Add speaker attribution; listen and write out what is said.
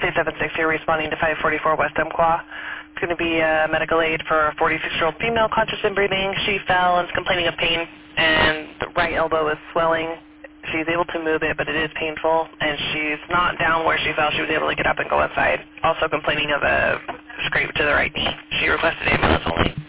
Speaker 1: 376 here responding to 544 West Umpqua. It's going to be medical aid for a 46-year-old female conscious and breathing. She fell and is complaining of pain, and the right elbow is swelling. She's able to move it, but it is painful, and she's not down where she fell. She was able to get up and go outside. Also complaining of a scrape to the right knee. She requested ambulance only.